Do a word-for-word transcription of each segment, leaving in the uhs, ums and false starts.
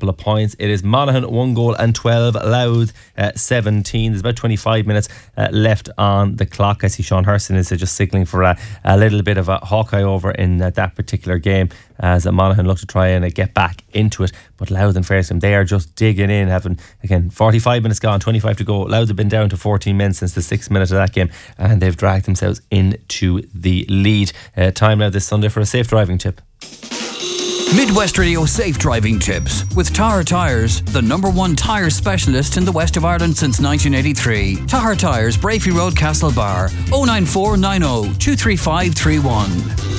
couple of points. It is Monaghan one goal and twelve, Louth uh, seventeen. There's about twenty-five minutes uh, left on the clock. I see Sean Hurston is uh, just signalling for a, a little bit of a Hawkeye over in uh, that particular game, as uh, Monaghan look to try and uh, get back into it. But Louth and Fairstone, they are just digging in, having, again, forty-five minutes gone, twenty-five to go. Louth have been down to fourteen men since the sixth minute of that game, and they've dragged themselves into the lead. Uh, time now this Sunday for a safe driving tip. Midwest Radio Safe Driving Tips with Tahar Tyres, the number one tyre specialist in the west of Ireland since nineteen eighty-three. Tahar Tyres, Brafey Road, Castlebar, oh nine four nine oh two three five three one.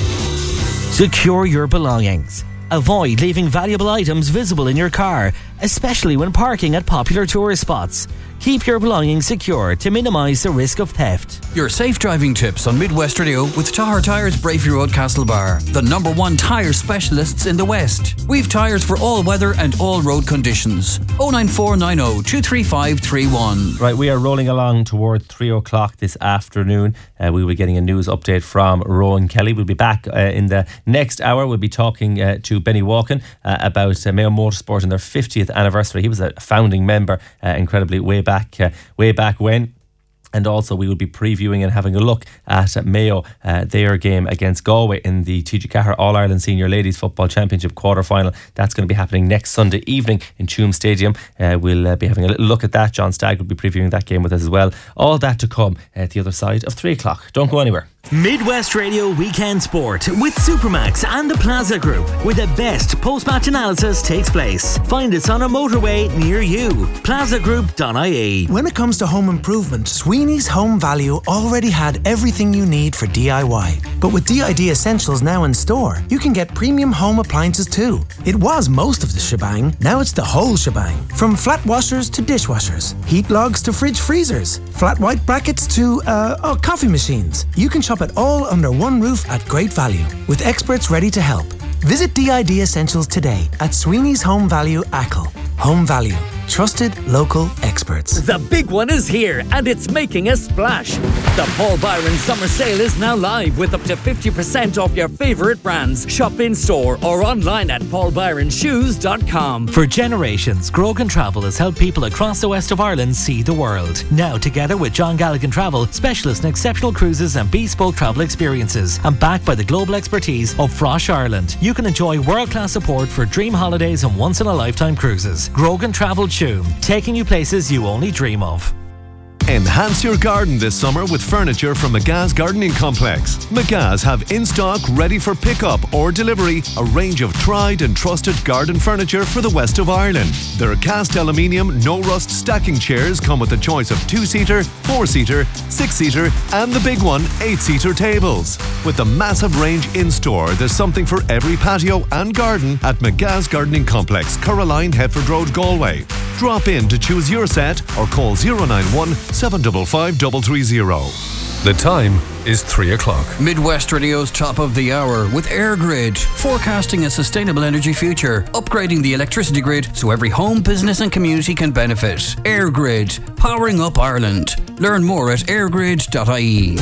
Secure your belongings. Avoid leaving valuable items visible in your car, especially when parking at popular tourist spots. Keep your belongings secure to minimise the risk of theft. Your safe driving tips on Midwest Radio with Tahar Tyres, Brafey Road, Castlebar, the number one tyre specialists in the West. We've tyres for all weather and all road conditions. oh nine four nine oh two three five three one. Right, we are rolling along toward three o'clock this afternoon. Uh, we'll be getting a news update from Rowan Kelly. We'll be back uh, in the next hour. We'll be talking uh, to Benny Walken uh, about uh, Mayo Motorsport and their fiftieth anniversary. He was a founding member, uh, incredibly, way back, uh, way back when. And also we will be previewing and having a look at Mayo, uh, their game against Galway in the T G Cahir All-Ireland Senior Ladies Football Championship quarter-final. That's going to be happening next Sunday evening in Tuam Stadium. Uh, we'll uh, be having a little look at that. John Stagg will be previewing that game with us as well. All that to come at the other side of three o'clock. Don't go anywhere. Midwest Radio Weekend Sport with Supermax and the Plaza Group, where the best post-match analysis takes place. Find us on a motorway near you. plaza group dot I E. When it comes to home improvement, Sweeney's Home Value already had everything you need for D I Y. But with D I D Essentials now in store, you can get premium home appliances too. It was most of the shebang, now it's the whole shebang. From flat washers to dishwashers, heat logs to fridge freezers, flat white brackets to uh, oh, coffee machines. You can shop it all under one roof at great value, with experts ready to help. Visit D I D Essentials today at Sweeney's Home Value Achill. Home Value. Trusted local experts. The big one is here and it's making a splash. The Paul Byron Summer Sale is now live with up to fifty percent off your favourite brands. Shop in store or online at paul byron shoes dot com. For generations, Grogan Travel has helped people across the west of Ireland see the world. Now, together with John Galligan Travel, specialists in exceptional cruises and bespoke travel experiences, and backed by the global expertise of Frosh Ireland, you can enjoy world-class support for dream holidays and once-in-a-lifetime cruises. Grogan Travel Tuam, taking you places you only dream of. Enhance your garden this summer with furniture from McGa's Gardening Complex. McGa's have in stock, ready for pickup or delivery, a range of tried and trusted garden furniture for the west of Ireland. Their cast aluminium, no rust stacking chairs come with a choice of two-seater, four-seater, six-seater and the big one, eight-seater tables. With the massive range in store, there's something for every patio and garden at McGa's Gardening Complex, Caroline, Hetford Road, Galway. Drop in to choose your set or call zero nine one seven five five three three zero. The time is three o'clock. Midwest Radio's top of the hour with AirGrid, forecasting a sustainable energy future, upgrading the electricity grid so every home, business and community can benefit. AirGrid, powering up Ireland. Learn more at airgrid dot I E.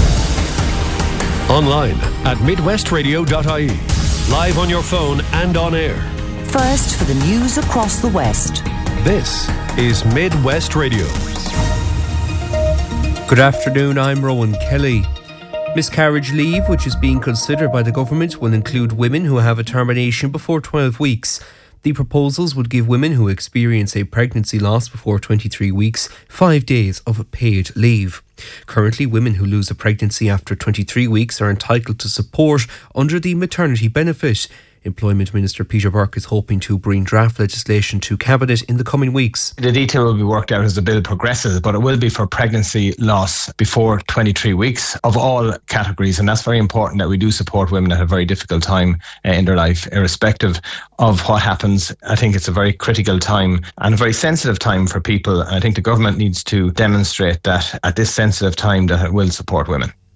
Online at midwest radio dot I E. Live on your phone and on air. First for the news across the West. This is Midwest Radio. Good afternoon, I'm Rowan Kelly. Miscarriage leave, which is being considered by the government, will include women who have a termination before twelve weeks. The proposals would give women who experience a pregnancy loss before twenty-three weeks five days of paid leave. Currently, women who lose a pregnancy after twenty-three weeks are entitled to support under the maternity benefit. Employment Minister Peter Burke is hoping to bring draft legislation to Cabinet in the coming weeks. The detail will be worked out as the bill progresses, but it will be for pregnancy loss before twenty-three weeks of all categories. And that's very important that we do support women at a very difficult time uh, in their life, irrespective of what happens. I think it's a very critical time and a very sensitive time for people. I think the government needs to demonstrate that at this sensitive time that it will support women.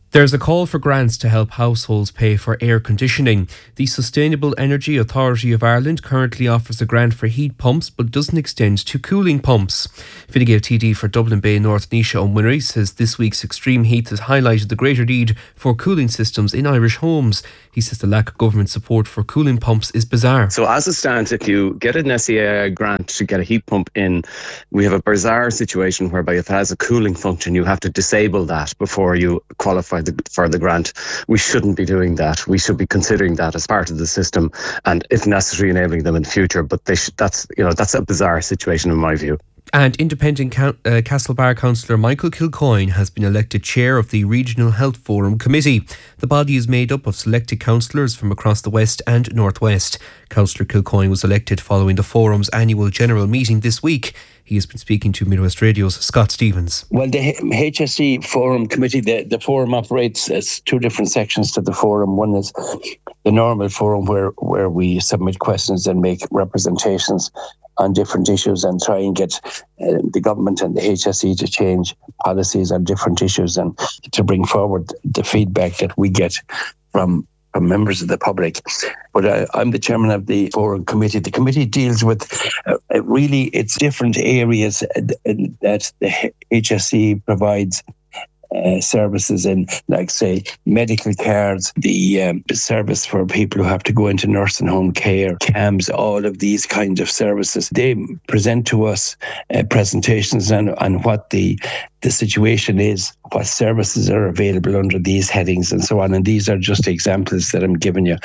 There's a call for grants to help households pay for air conditioning. The Sustainable Energy Authority of Ireland currently offers a grant for heat pumps but doesn't extend to cooling pumps. Fine Gael T D for Dublin Bay North Nisha O'Mwinnery says this week's extreme heat has highlighted the greater need for cooling systems in Irish homes. He says the lack of government support for cooling pumps is bizarre. So as it stands, if you get an S C A grant to get a heat pump in, we have a bizarre situation whereby if it has a cooling function, you have to disable that before you qualify the, for the grant. We shouldn't be doing that. We should be considering that as part of the system and, if necessary, enabling them in the future. But they should, that's you know that's a bizarre situation in my view. And independent Count, uh, Castlebar councillor Michael Kilcoyne has been elected chair of the Regional Health Forum Committee. The body is made up of selected councillors from across the West and North West. Councillor Kilcoyne was elected following the forum's annual general meeting this week. He has been speaking to Midwest Radio's Scott Stevens. Well, the H S E Forum Committee, the, the forum operates as two different sections to the forum. One is the normal forum where, where we submit questions and make representations on different issues and try and get uh, the government and the H S E to change policies on different issues and to bring forward the feedback that we get from from members of the public. But uh, I'm the chairman of the Forum Committee. The committee deals with uh, really it's different areas that the H S E provides Uh, services in, like, say, medical cards, the um, service for people who have to go into nursing home care, C A Ms, all of these kinds of services. They present to us uh, presentations on, on what the the situation is, what services are available under these headings and so on. And these are just examples that I'm giving you.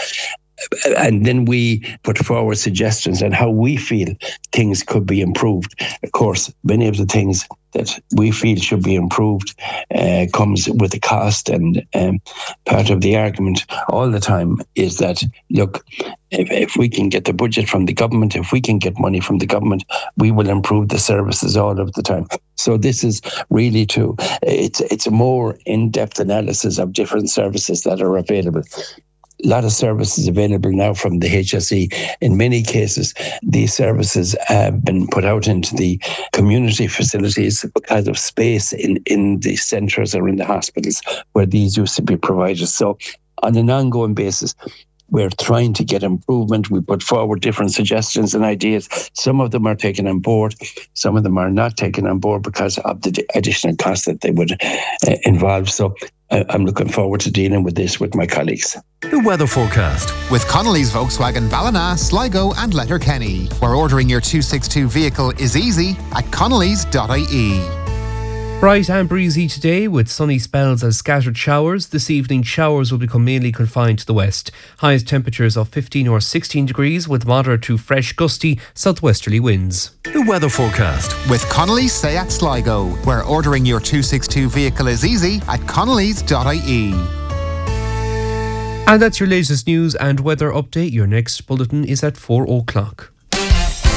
And then we put forward suggestions on how we feel things could be improved. Of course, many of the things that we feel should be improved uh, comes with a cost, and um, part of the argument all the time is that, look, if, if we can get the budget from the government, if we can get money from the government, we will improve the services all of the time. So this is really to, it's, it's a more in-depth analysis of different services that are available. A lot of services available now from the H S E. In many cases, these services have been put out into the community facilities because of space in, in the centres or in the hospitals where these used to be provided. So on an ongoing basis, we're trying to get improvement. We put forward different suggestions and ideas. Some of them are taken on board. Some of them are not taken on board because of the additional costs that they would uh, involve. So uh, I'm looking forward to dealing with this with my colleagues. The weather forecast with Connolly's Volkswagen Ballina, Sligo and Letterkenny, where ordering your two sixty-two vehicle is easy at connellys dot I E. Bright and breezy today with sunny spells and scattered showers. This evening, showers will become mainly confined to the west. Highest temperatures of fifteen or sixteen degrees with moderate to fresh gusty southwesterly winds. The weather forecast with Connolly's Seat Sligo, where ordering your two sixty-two vehicle is easy at connellys dot I E. And that's your latest news and weather update. Your next bulletin is at four o'clock.